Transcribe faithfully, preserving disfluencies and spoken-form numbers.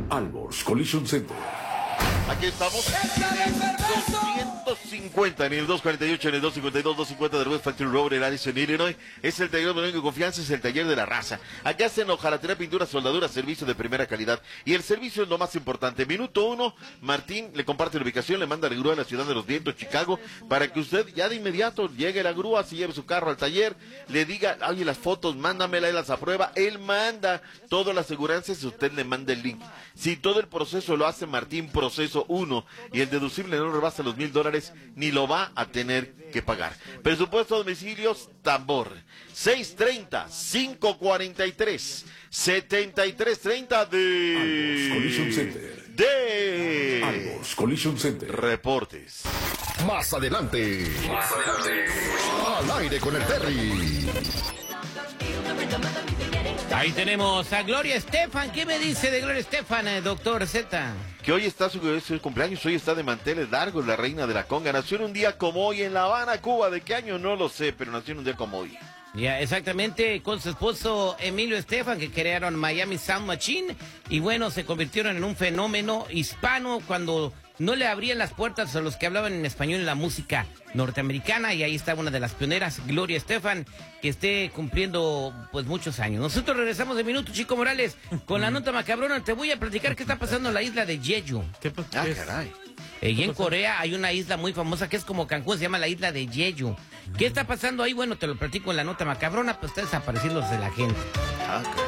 Alborz Collision Center. Aquí estamos en el doscientos cincuenta, en el doscientos cuarenta y ocho, en el doscientos cincuenta y dos, doscientos cincuenta de West Factory Road en Addison, Illinois. Es el taller de única confianza, es el taller de la raza. Aquí hacen hojalatería, pintura, soldadura, servicio de primera calidad. Y el servicio es lo más importante. Minuto uno, Martín le comparte la ubicación, le manda la grúa a la ciudad de Los Vientos, Chicago, para que usted ya de inmediato llegue la grúa, se lleve su carro al taller, le diga, oye, las fotos, mándamela, él las aprueba. Él manda todas las aseguranzas y usted le manda el link. Si todo el proceso lo hace Martín, proceso uno, y el deducible no rebasa los mil dólares, ni lo va a tener que pagar. Presupuesto a domicilios, tambor, seis treinta, cinco cuarenta y tres, setenta y tres treinta de... Alborz Collision Center. De... Alborz Collision Center. Reportes. Más adelante. Más adelante. Al aire con el Terry. Ahí tenemos a Gloria Estefan. ¿Qué me dice de Gloria Estefan, eh, doctor Z? Que hoy está su, su cumpleaños, hoy está de manteles largos, la reina de la conga. Nació en un día como hoy en La Habana, Cuba. ¿De qué año? No lo sé, pero nació en un día como hoy. Ya, exactamente, con su esposo Emilio Estefan, que crearon Miami Sound Machine, y bueno, se convirtieron en un fenómeno hispano cuando no le abrían las puertas a los que hablaban en español en la música norteamericana, y ahí está una de las pioneras, Gloria Estefan, que esté cumpliendo pues muchos años. Nosotros regresamos de minuto, Chico Morales, con la nota macabrona. Te voy a platicar qué está pasando en la isla de Jeju. ¿Qué pasó? Ah, caray. Eh, y en Corea hay una isla muy famosa que es como Cancún, se llama la isla de Jeju. ¿Qué está pasando ahí? Bueno, te lo platico en la nota macabrona, pues está desapareciendo de la gente. Ah, caray.